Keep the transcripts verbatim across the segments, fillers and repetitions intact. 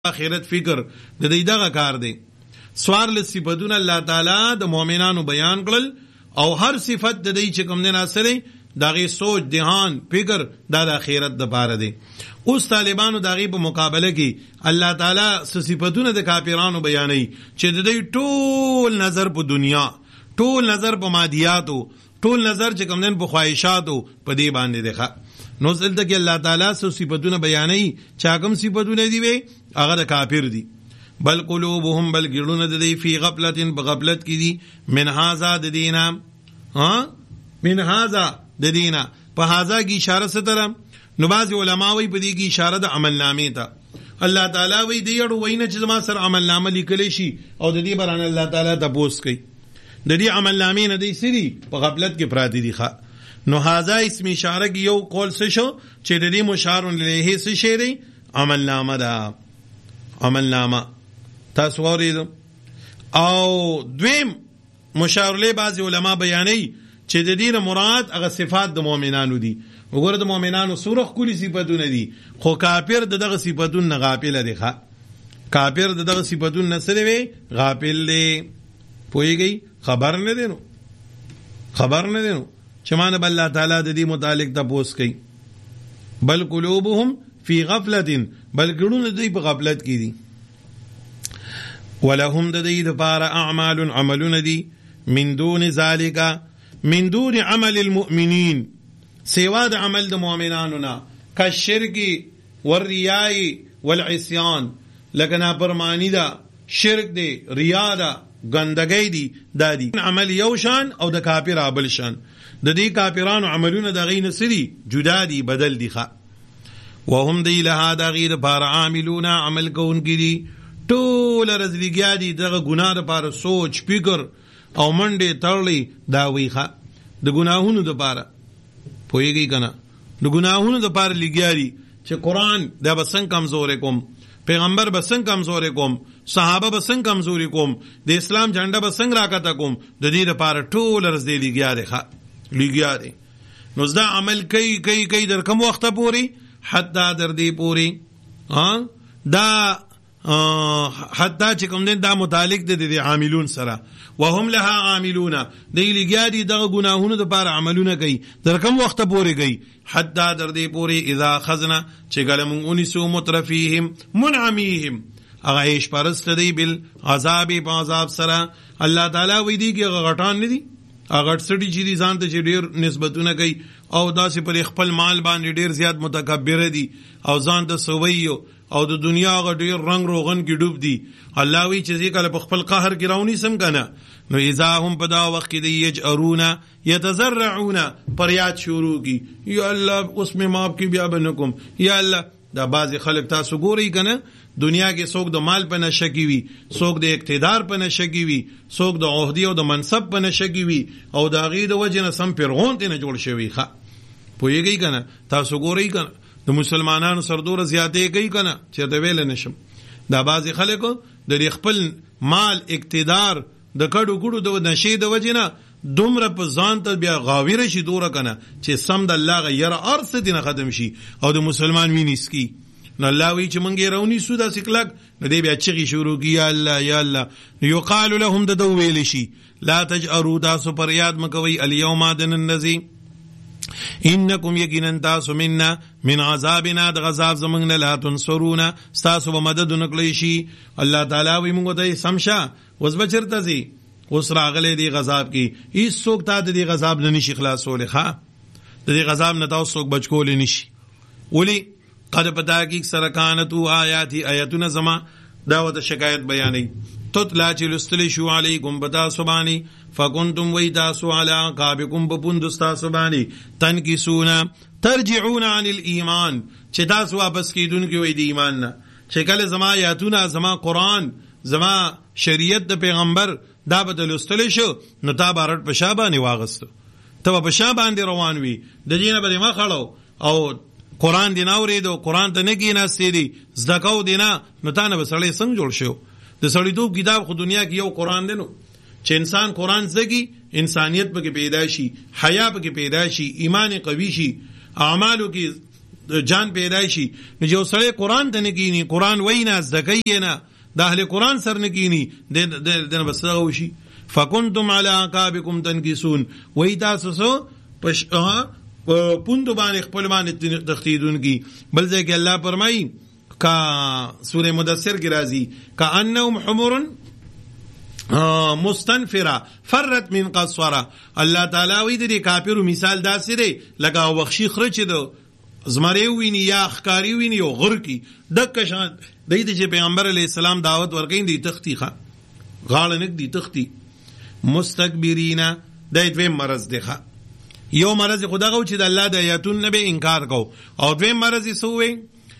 آخرت فکر د دې دغه کار دی. سوارل صفاتونه الله تعالی د مؤمنانو بیان کړل او هر صفت د دې چې کوم نه ناصرې دغه سوچ دهان فکر د آخرت د پاره دی. اوس طالبانو دغه په مقابله کې الله تعالی صفاتونه د کافرانو بیانوي چې د دې ټول نظر په دنیا، ټول نظر په مادیاتو، ټول نظر چې کوم نه په خواهشاتو په دې باندې دی. نو دلته کې الله تعالی صفاتونه بیانوي چې کوم صفاتونه دي وي هغه د کافر دي. بل قلوبهم بل ګړونه د دې فی غفلت بغفلت کې دي من هاذا د دینا ها من هاذا د دینا په هاذا کی اشاره ستره. نو بعض علما وی په دې کې اشاره د عمل نامې ته. الله تعالی وی دی اړو وینه چې ما سره عمل نامه لیکل شي او د دې برانه الله تعالی تاسو کوي د دې عمل نامې نه دی سری په غفلت کې پراتی دي. ښه نو هاذا اسم اشاره کې یو قول څه شو چې د دې مشار الیه څه شی دی؟ عمل نامه ده. عمل نامه تاسو ورېدو. او دویم مشار الیه بعض علما بیانوي چې د دې مراد هغه صفات د مؤمنانو دي. وګوره د مؤمنانو سورخ کلی صفاتونه دي خو کافر د دغه صفاتونو نه غافل دی. ښه کافر د دغه صفاتونو نه سره وي غافل دی. پوهیږئ خبر نه دی نو خبر نه دی نو چې مانه بل الله تعالی د دې متعلق تاسو کوي. بل قلوبهم فی غفلت بل ګړونه دوی په غفلت کې دي. ولهم د دې لپاره اعمال عملون دي من دون ذالک من دون عمل المؤمنین سوا د عمل د مؤمنانو نه کشرک والریاء والعصیان لکنا پرمانی دا شرک دی ریا دا گندگی دی دادی عمل یو شان او د کافر ابل شان. د دې کافرانو عملونه د غین سری جدا دي بدل دي. ښه وهم دی له دا غیر بار عاملون عمل کون کی دي ټول رزلګیا دي دغه ګناه لپاره سوچ فکر او منډه تړلې دا وی. ښه د ګناهونو لپاره پوهیږي کنه د ګناهونو لپاره لګیاري چې قرآن دا بسنګ کمزور کوم، پیغمبر بسنګ کمزور کوم، صحابه بسنګ کمزوري کوم، د اسلام جنډه بسنګ راکته کوم، د دې لپاره ټول رز دی لګیاري. ښه لګیاري نو دا عمل کوي کوي کوي در کوم وخت پوري حتی در دې پوري ها دا حتی چې کوم دا متعلق دي د عاملون سره. وهم لها عاملون دی لګیاري دغه ګناهونو د لپاره عملونه کوي در کوم وخت پوري کوي حتی در دې پوري اذا خزنا چې ګلمون انسو مترفيهم منعميهم هغه ایش پرست دی بل عذاب په عذاب سره. الله تعالی وی دی کې غټان نه دي هغه سړي چې دي ځان ته چې ډیر نسبتونه کوي او داسې پر خپل مال باندې ډیر زیات متکبر دي او ځان ته سویو او د دنیا غ ډیر رنگ روغن کې ډوب دي. الله وی چې ځکه په خپل قهر کې راونی سم کنه. نو اذا هم په دا وخت کې دی یجرون یتزرعون پریاد شروع کی یا الله اوس می معاف کی بیا بنکم یا الله. دا بعضی خلک تاسو ګورئ کنه دنیا کې څوک د مال په نشه کې وي، څوک د اقتدار په نشه کې وي، څوک د عہدې او د منصب په نشه کې وي او د هغې د وجې نه سم پیرغون ته نه جوړ شوي. ښه پوهېږئ که نه تاسو ګورئ که نه د مسلمانانو سردوره زیاتې کوي که نه چېرته ویلی نشم. دا بعضې خلکو د دې خپل مال اقتدار د کډو کډو د نشې د وجې نه دومره په ځان ته بیا غاویره شي دوره که نه چې سم د الله غیره هر څه دې نه ختم شي او د مسلمان وینې سکي. نو الله وی چې مونږ یې راونیسو داسې کلک نو دی بیا چغې شروع کړي یا الله یا الله. یقال لهم د ده وویلی شي لا تجأروا تاسو پر یاد مه کوئ الیوم د نن ورځې انکم یقینا تاسو منا من عذابنا د عذاب زمونږ نه لا تنصرون ستاسو به مدد ونه کړی شي. الله تعالی وی مونږ ته سم شه اوس به چېرته ځي اوس راغلی دی غذاب کې هېڅوک تا د دې غذاب نه نشي خلاصولی. ښه د دې غذاب نه تاسو څوک بچ کولی نشي. ولې قد پتا کی سرکانتو آیاتی آیاتونه زما دعوت شکایت بیانی تطلا چې لستلی شو علیکم بتا سبانی فکنتم وی تاسو علی عقابکم بپوندستا سبانی تنکسونا ترجعون عن الایمان چې تاسو واپس کیدون کې وی دی ایمان نه چې کله زما آیاتونه زما قرآن زما شریعت د پیغمبر دا به لستلی شو نو تا بارټ په شا باندې واغستو ته په شا باندې روان وي د دې نه به ما خړو او قرآن دی ناوریدو قرآن ته نه کېناستې دي زده کو دی نه نو تا نه به سړی څنګه جوړ شو. د سړیتوب کتاب خو دنیا کې یو قرآن دی نو چې انسان قرآن زده انسانیت پکې پیدا شي، حیا پکې پیدا شي، ایمان قوي شي، اعمالو کې جان پیدا شي نو جو سره قرآن ته نه کینی قرآن وای نه زکای نه د اهل قرآن سر نه کینی د د بس وشي فکنتم علی عقابکم تنکسون وای تاسو سو پش پوند باندې خپل باندې تختیدون کی بل ځای کې الله فرمایي کا سورہ مدثر کی راضی کا انهم حمر مستنفرہ فرت من قصورہ الله تعالی وی د کافرو مثال داسې دی لکه وخشي خرچ دو زمری ویني یا خکاری ویني او غر کی دک شان د دې چې پیغمبر علی السلام دعوت ورکین دی تختی ښه غاړه نک دی تختی مستكبرین د دوی مرض دی ښه یو مرض خدای چې د الله د آیاتونو به انکار کو او دوی مرض سوې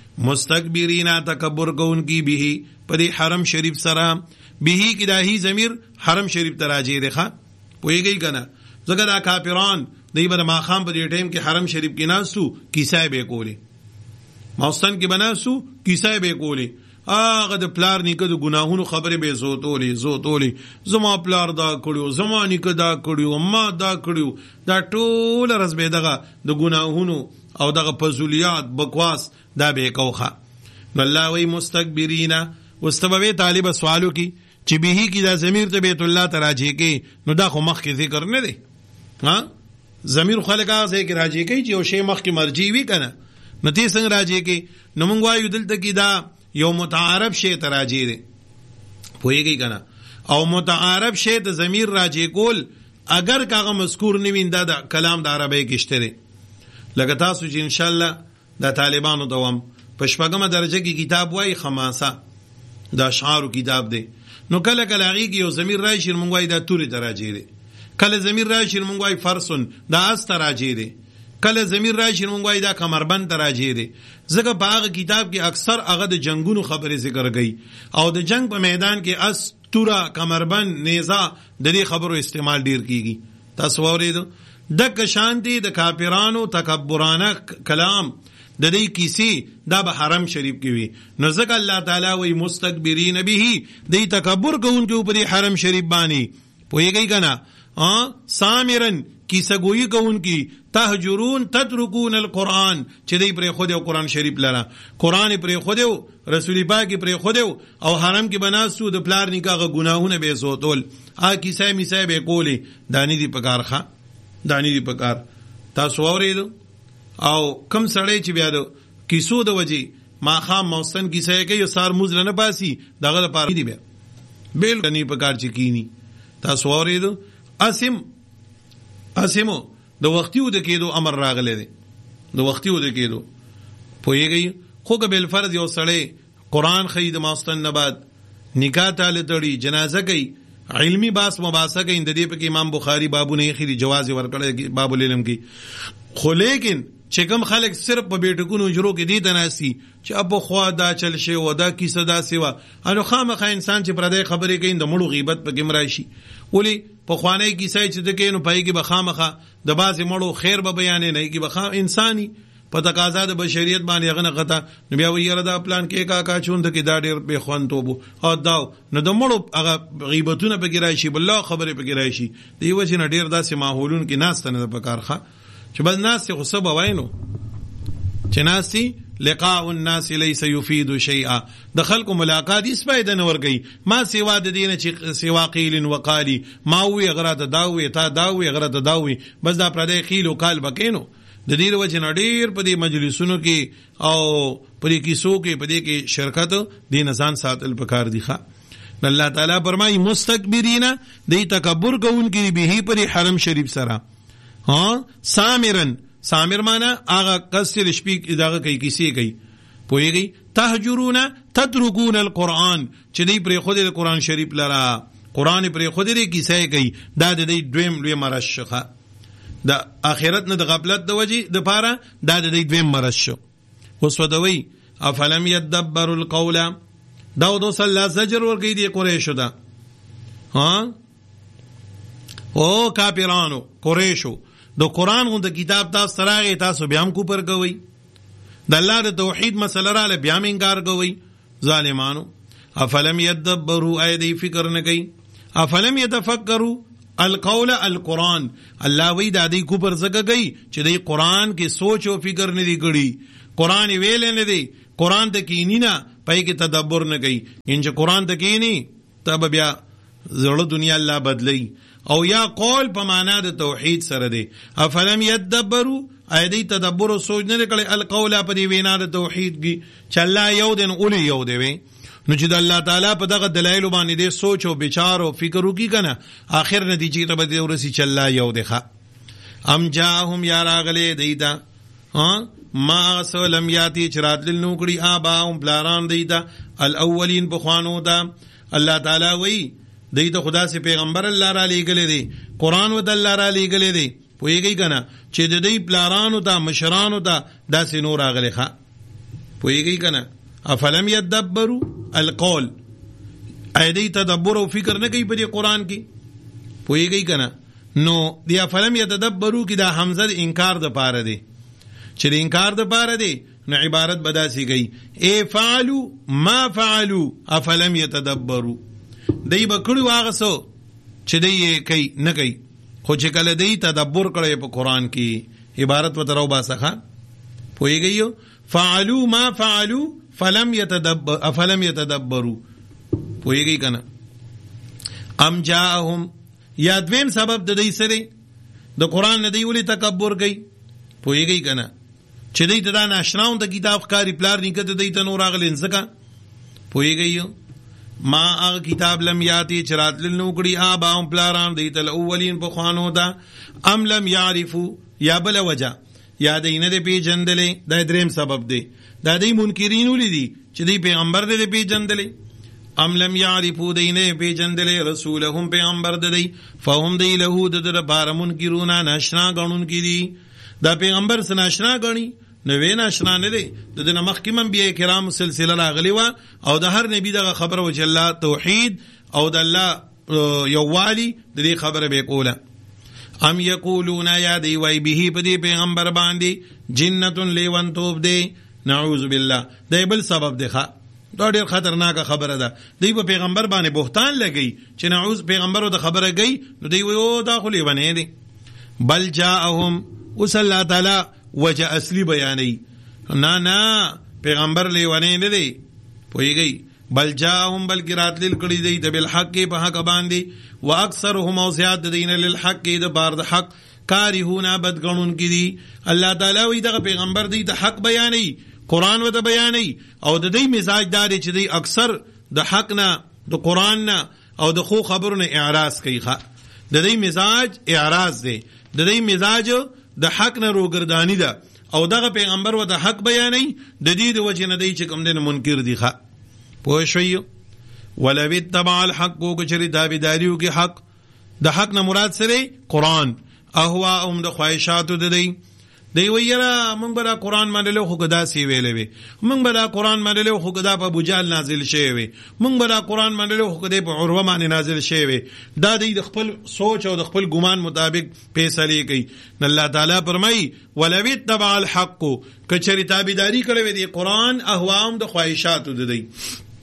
مستكبرین تکبر کون کی به په حرم شریف سره به کی داهی ضمیر حرم شریف تراجی دی ښه پویږي کنه زګه دا کافران دی بر ما خام په دې ټیم کې حرم شریف کې ناسو کیسه به کولی ماستان کې بناسو کیسه به کولی هغه د پلار نیکه د ګناهونو خبره به زوتولې زوتولې زما پلار دا کړیو زما نیکه دا کړیو ما دا کړیو دا ټول رز به دغه د ګناهونو او دغه فضولیات بکواس دا به کوخه نو الله وی مستكبرین واستبوی طالب سوالو کی چې به کی دا ضمیر ته بیت الله تراجی کې نو دا خو مخ کې ذکر نه دی ها ضمیر خلقا ذکر راجی کې چې او شی مخ کې مرجی وی کنه نتی څنګه راجی کې نو مونږ وایو دلته کې دا یو متعارف شی تراجی دی پوهیږي کنه او متعارف شی د ضمیر راجی کول اگر کاغه مذکور نوین دا, دا کلام د عربی کې شته لکه تاسو چې ان شاء الله د طالبانو دوام پښپغمه درجه کې کتاب وای خماسه دا اشعار کتاب دی نو کله کله هغه کې یو ضمیر راشي مونږ وای دا توري تراجی دی کله ضمیر راشي مونږ وای فرسن دا اس تراجی دی کله ضمیر راشي مونږ وای دا کمربند تراجی دی ځکه په هغه کتاب کې اکثر هغه د جنگونو خبره ذکر گئی او د جنگ په میدان کې اس تورا کمربند نیزه د دې خبرو استعمال ډیر کیږي تاسو اوریدو د شانتی د کافرانو تکبرانه کلام د دې کیسې دا به حرم شریف کې وي نو ځکه الله تعالی وی مستكبرین به دې تکبر کوونکو په حرم شریف باندې پوهیږي کنه ا سامرن کیسه گویی کوونکی تهجرون تتركون القرآن چې دې پر خو دې قرآن شریف لره قرآن پر خو دې رسول پاک پر خو دې او حرم کې بناسو د پلار نکاغه ګناهونه به زوتول ا کیسه میسه به کولی دانی دی پکارخه دانی دی پکار تاسو اوریدو او کم سړی چې بیا د کیسو د وجې ما خام موستن کیسه کوي سار موز نه پاسي دغه لپاره دی بیا بیل کني پکار چې کینی تاسو اوریدو اسم اسمو د وختي ود کېدو امر راغله دي د وختي ود کېدو پوهیږي خو قبل فرض یو سړی قرآن خید موستن نه بعد نکاح تعالی تړي جنازه کوي علمی باس مباحثه کوي د دې په امام بخاری بابونه خېری جواز ورکړی باب العلم کې خو لیکن چې کوم خلک صرف په بیٹکونو جوړو کې دي تناسي چې ابو خوا دا چل شي و دا کیسه دا سیوا انو خامخا انسان چې پردې خبرې کوي د مړو غیبت په کې مراشي ولی په خوانې کیسه چې د کینو پای کې بخامخه د بازي مړو خیر به بیانې نه کې بخا انساني په تقاضا د بشریت باندې غنه غته نو بیا ویره دا پلان کې کا کا چوند کې دا ډېر به خوان توبو او دا نو د مړو هغه غیبتونه په کې راشي بل خبرې په کې راشي دی و چې نه ډېر داسې ماحولون کې ناس نه په کارخه چې بل ناس خو سبا وینو چې ناسي لقاء الناس ليس يفيد شيئا د خلکو ملاقات هیڅ فائدہ نه ورګي ما سیوا د دینه چې سیوا قیل وقالی ما وی غره داوي تا داوي غره داوي بس دا پر دې قیل وقال بکینو د دې وجه نډیر په دې مجلسونو کې او په دې کیسو کې په دې کې شرکت دین ځان ساتل پکار دي ښا الله تعالی فرمایي مستكبرین دې تکبر کوونکي به پر حرم شریف سره ها سامرن سامر معنا هغه کسر شپې دغه کوي کیسې کوي پوهیږي تهجرون تتركون القرآن چې دې پر خو دې قرآن شریف لرا قرآن پر خو دې کیسې کوي دا د دې دویم لوی مرشخه د اخرت نه د غفلت د وجې د پاره دا د دې دویم مرز شو وسودوي افلم يدبر القول دا د صلی الله زجر ورګي دی قریشو دا ها او کافرانو قریشو د قران غو د کتاب تاسو سره تاسو بیا هم کو پر کوي د الله د توحید مسله را ل بیا هم انکار کوي ظالمانو افلم يدبروا ايدي فکر نه کوي افلم يتفکروا القول القرآن الله وی دا دی کو پر زګه گئی چې د قرآن کې سوچ او فکر نه دی کړی قرآن ویل نه دی قرآن ته کینی نه پای کې تدبر نه کوي ان چې قرآن ته کینی تب بیا زړه دنیا الله بدلی او یا قول په معنا د توحید سره دی افلم یدبروا ایدی تدبر او سوچ نه کړي القول په دی وینا د توحید کی چې الله یو دین اول یو دی وی نو چې د الله تعالی په دغه دلایل باندې دې سوچ او ਵਿਚار او فکر وکي کنه اخر نتیجې ته به ورسی چې الله یو دی ښا ام جاءهم یا راغله دیتا ها ما سلم یاتی چرات لنو کړي اباهم بلاران دیتا الاولین بخوانو دا الله تعالی وی دیتا خدا سے پیغمبر الله را لېګلې دی قران ود الله را لېګلې دی پوهیږي کنه چې د دې بلارانو ته مشرانو ته داسې نور راغلي ښا پوهیږي کنه افلم یدبروا القول ایدی تدبر او فکر نه کوي په دې قران کې پوهیږي کنه نو دی افلم یتدبروا کې دا حمزه د انکار د پاره دی چې د انکار د پاره دی نو عبارت بداسي کوي ای فعلوا ما فعلوا افلم یتدبروا دی بکړو هغه سو چې دی کوي نه کوي خو چې کله دی تدبر کړي په قران کې عبارت وترو باسخه پوهیږي فعلوا ما فعلوا فلم يتدبر افلم يتدبروا پوهیږي کنه ام جاءهم یا دویم سبب د دې سره د قران نه دی ولې تکبر کوي پوهیږي کنه چې دې ته دا ناشناون د کتاب کاری پلار نکته دې ته نور اغلین زکه پوهیږي ما هغه کتاب لم یاتی چرات لنو کړي اباهم پلاران دې ته الاولین په خوانو دا ام لم يعرفوا یا بل وجه یا دې نه دې پیجندلې دا دریم سبب دی دا دې منکرین ولیدي چې دې پیغمبر دې پیجندلې ام لم يعرفوا دې نه پیجندلې رسولهم پیغمبر دې فهم دې له د لپاره منکرون ناشنا غنون کړي دا پیغمبر سره ناشنا غني نو وینا ناشنا نه دی د دې مخکې انبیاء کرام سلسله راغلی و او د هر نبی دغه خبره و چې الله توحید او د الله یووالی د دې خبره به کوله ام یقولون یا دی وای به په دې پیغمبر باندې جنۃ لیوان توب دی نعوذ بالله دا بل سبب دی ښا دا ډېر خطرناک خبره ده دی په پیغمبر باندې بهتان لګی چې نعوذ پیغمبر د خبره گئی نو دی و دا خو لیوانې دی بل جاءهم وصلی الله تعالی وجه اصلی بیانی نا نا پیغمبر لیوانې نه دی پوهیږي بل جاءهم بلکې راتلل کړي دی د بالحق په حق باندې واکثرهم او زیاد دین للحق د بار د حق کارهونه بدګنون کړي الله تعالی وی دغه پیغمبر دی ته حق بیانې قران وته بیانې او د دې مزاج دار چې دی اکثر د حق نه د قران نه او د خو خبرونه اعراض کوي د دې مزاج اعراض دی د دې مزاج د حق نه روګردانی ده او دغه پیغمبر و د حق بیانې د دې د وجه نه دی چې کوم دین منکر دي ښا پوه شئ ولو اتبع الحق کو چری داویداریو کې حق د حق نه مراد سره قران اهوا ام د خواهشاتو د دی دی ویرا مونږ به قرآن منلو خو کدا سی ویلې وي مونږ به قرآن منلو خو کدا په ابو جهل نازل شوی وي مونږ به قرآن منلو خو کدا په عروه باندې نازل شوی وي دا د خپل سوچ او د خپل ګمان مطابق فیصله کوي الله تعالی فرمایي ولو اتبع الحق کچری تابعداري کړې وي د قرآن اهوام د خواهشاتو د دی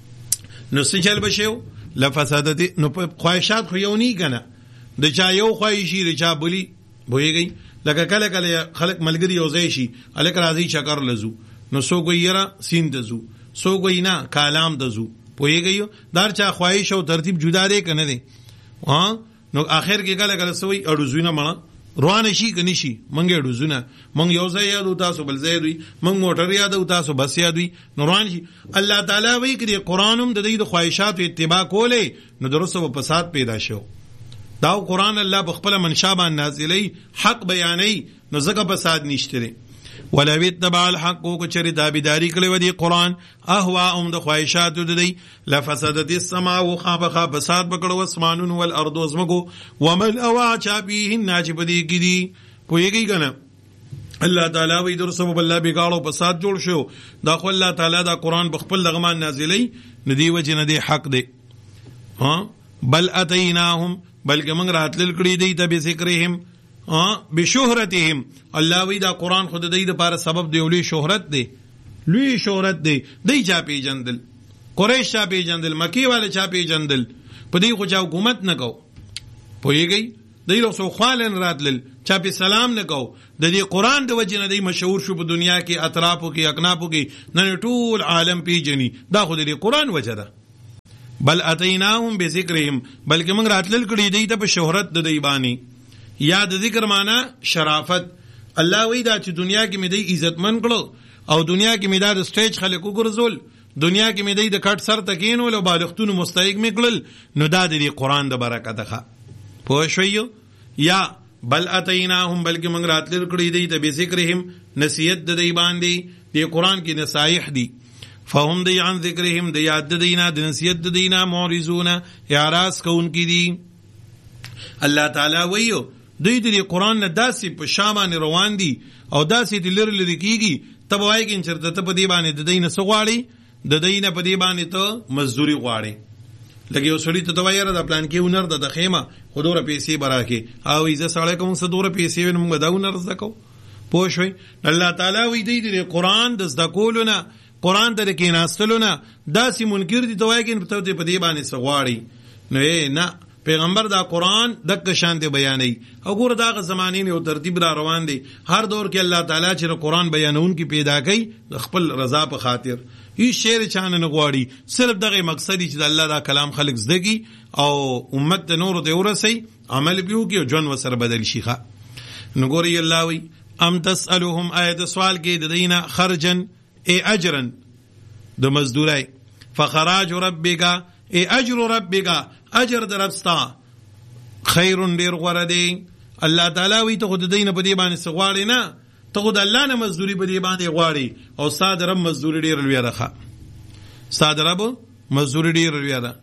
نو څه چل بشو لفسادت نو خواهشات خو یو نه کنه د چا یو خواهشي د چا بلی بوېږي لکه کله کله خلک ملګری یو ځای شي الک راځي چکر لزو نو سو ګیرا سین دزو سو ګینا کلام دزو پوېږي دار چا خواهش او ترتیب جدا دی کنه دی ها نو اخر کې کله کله سوې اړوزونه مړه روان شي کني شي منګه اړوزونه منګ یو ځای یادو تاسو بل ځای دوی منګ موټر یادو تاسو بس یادوي نو روان شي الله تعالی وایي کړي قرانم د دې د خواهشات اتباع کوله نو درسته په فساد پیدا شو دا قرآن الله بخپل منشا باندې نازلی حق بیانې نو زکه فساد نشته ولا اتبع الحق کو چری تابعداري کړي ودی قرآن اهوا ام د خواهشات د دی لفسدت السماء وخابخ فساد بکړو اسمانون والارض وزمکو ومن اوا چابيه ناجب دی کیدی پویږي کنه الله تعالی وی در سبب الله بګاړو فساد جوړ شو دا خو الله تعالی دا قرآن بخپل لغمان نازلی ندی وجه ندی حق دی ها بل اتیناهم بلکې موږ راتلل کړي دی ته به ذکرهم ها بشهرتهم الله وی دا قران خود د دې لپاره سبب دی لوی شهرت دی لوی شهرت دی دی چا پیجندل قریش چا پیجندل مکی والے چا پیجندل په دې خو چا حکومت نه کو پویږي دی له سو خالن راتلل چا په سلام نه کو د دې قران د وجه نه دی مشهور شو په دنیا کې اطرافو کې اکنافو کې نن ټول عالم پیژني دا خو د دې قران وجه ده بل اتیناهم بذکرهم بلکې موږ راتلل کړي دی ته په شهرت د دی باندې یا د ذکر معنا شرافت الله وی دا چې دنیا کې مې دی عزتمن کړو او دنیا کې مې دا د سټیج خلکو ګرځول دنیا کې مې دی د کټ سر تکینول او بالښتونو مستحق مې کړل نو دا د قران د برکت ده پوه شوي یا بل اتیناهم بلکې موږ راتلل کړي دی ته بذکرهم نصیحت د دی باندې د قران کې نصایح دي فهم دی عن ذکرهم د یاد دینا د نصیحت دینا معرضون اعراض کوونکي دي الله تعالی ویو دوی د قران نه داسې په شامن روان دي او داسې د لری لری کیږي تب وای کې چرته ته په دی باندې د دینه سغواړي د دینه په دی باندې ته مزدوري غواړي لکه یو سړی ته د وایره د پلان کې ونر د خیمه خودوره پیسې براکي او ایزه سړی کوم څه دوره پیسې ونم دا ونر زکو پوه شوي الله تعالی وی دی د قران د زده کولونه قران ته کې ناستلونه داسې منکر دي توای کې په دې په دی باندې سغواړي نو نه پیغمبر دا قرآن دک شان دی بیانوي او ګور دا زمانه نه او ترتیب را روان دی هر دور کې الله تعالی چې قرآن بیانون کی پیدا کوي د خپل رضا په خاطر هیڅ شعر چانه نه غواړي صرف دغه مقصد چې د الله دا کلام خلق زدگی او امت ته نور ته ورسي عمل پیو کې او جون وسر بدل شيخه نو ګوري الله وي ام تسالهم آیت سوال کې د دینه خرجن ای اجرن د مزدورای فخراج ربک ای اجر ربک اجر در ربستا خیرون دیر غوره دی الله تعالی وی ته خود دینه په دی باندې سغواړي نه ته خود الله نه مزدوری په دی باندې غواړي او ساده رب مزدوری ډیر لوی ده ساده رب مزدوری ډیر لوی ده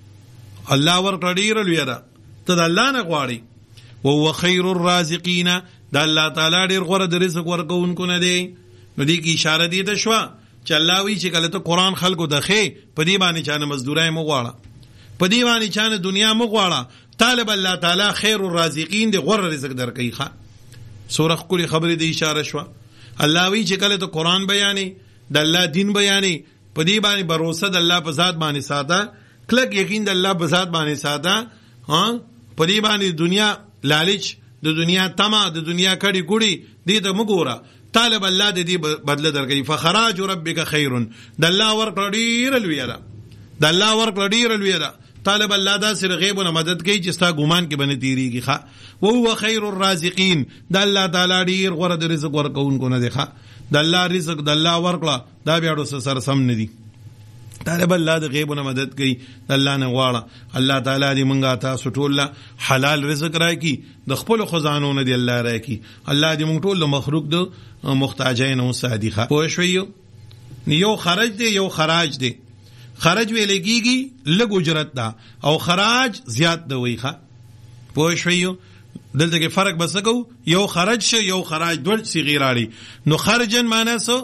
الله ورکړه ډیر لوی ده ته د الله نه غواړي او هو خیر الرازقین د الله تعالی ډیر غوره د رزق ورکوونکو نه دی نو دی کی اشاره دی ته شو چې الله وی چې کله ته قران خلکو دخې په دی باندې چانه مزدورای مو غواړه په دی باندې چانه دنیا مو غواړه طالب الله تعالی خیر الرازقین دی غوره رزق درکې ښه سورخ کلی خبرې دی اشاره شو الله وی چې کله ته قران بیانې د الله دین بیانې په دی باندې باور د الله په ذات باندې ساده کلک یقین د الله په ذات باندې ساده ها په دی باندې دنیا لالچ د دنیا تما د دنیا کړي ګړي دې ته مګوره طالب الله دې بدله درکې فخراج ربک خیر د الله ورکړه ډیر لوی ده د الله ورکړه ډیر لوی ده طالب الله دا سره غیب او مدد کوي چې ستا ګمان کې باندې تیریږي ښا او هو خیر الرازقین د الله تعالی ډیر غوړه د رزق ورکوونکو نه دی ښا د الله رزق د الله ورکړه دا بیا ورسره سره سم نه دي طالب الله د غیب او مدد کوي د الله نه غواړه الله تعالی دې مونږه تاسو ټول حلال رزق راکړي د خپل خزانو نه دی الله راکړي الله دې مونږ ټول مخلوق د محتاجین او صادقه پوه شوي یو خرج دی یو خراج دی خرج وی لګيږي لږ اجرت ده او خراج زیات ده وی ښه پوه شوي دلته کې فرق بس کو یو خرج شه یو خراج دوه صيغه راړي نو خرجن معنی څه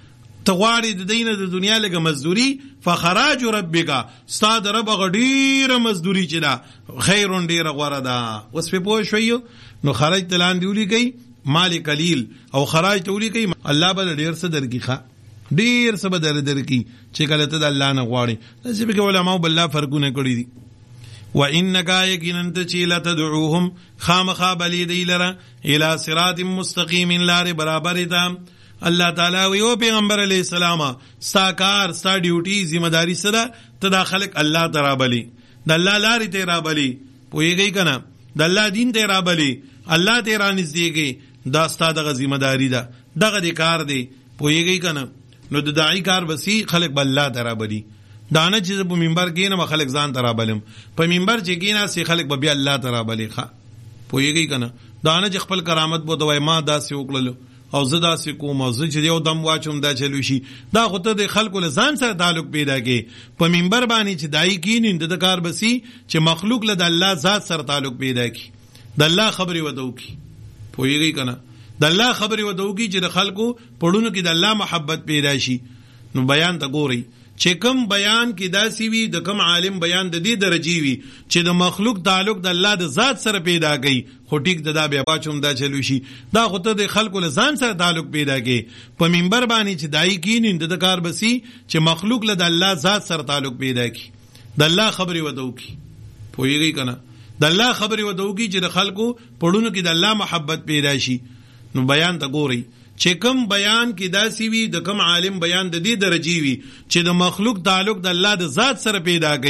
تغواړي د دینه د دنیا لګه مزدوري فخراج ربک استاد رب غډیره مزدوري چې دا خیرون ډیره غوړه ده اوس په پوه شوي نو خرج تلان دیولي کوي مال قلیل او خراج تولی کوي الله بل ډیر څه درکې ښه ډیر څه بدر درکې چې کله ته د الله نه غواړي چې به علماء بالله فرقونه کړی دي و انک یقینا چې لا تدعوهم خامخا بلی دی لره الی صراط مستقیم لار برابر ده الله تعالی وی او پیغمبر علیہ السلام ساکار ستا ډیوټي ذمہ داری سره ته د خلق الله تعالی بلی د الله لارې ته را بلی پوهیږي کنه د الله دین ته را بلی الله ته را نږدېږي دا ستا دغه ذمہ داری ده دغه د کار دی پوهیږي کنه نو د داعی کار بسی خلق بل الله تعالی بلی دانه چې په منبر کې نه خلق ځان تعالی بلم په منبر چې کې نه سي خلق به بیا الله تعالی بلی ښه پوهیږي کنه دانه چې خپل کرامت بو دوی ما داسې وکړلو او زه داسې کوم او زه چې یو دم واچوم دا چلو شي دا خو ته د خلکو له ځان سره تعلق پیدا کې په منبر باندې چې دای کینې د کار بسی چې مخلوق له د الله ذات سره تعلق پیدا کی د الله خبرې ودو کی پوهیږي کنه د الله خبرې ودو کی چې د خلکو پړونو کې د الله محبت پیدا شي نو بیان ته ګوري چې کوم بیان کې داسي وي د کوم عالم بیان د دې درجی وي چې د مخلوق تعلق د الله د ذات سره پیدا کوي خو ټیک د دا بیا پاچوم دا چلو شي دا خو ته د خلکو له ځان سره تعلق پیدا کوي په منبر باندې چې دای کینې د کار بسی چې مخلوق له د الله ذات سره تعلق پیدا کوي د الله خبرې ودو کی پوهیږي کنه د الله خبرې ودوږي چې د خلکو پړونو کې د الله محبت پیدا شي. نو بیان ته ګورئ چې کم بیان کې داسې وي د کم عالم بیان د دې درجې وي چې د مخلوق تعلق د الله د ذات سره پیدا کوي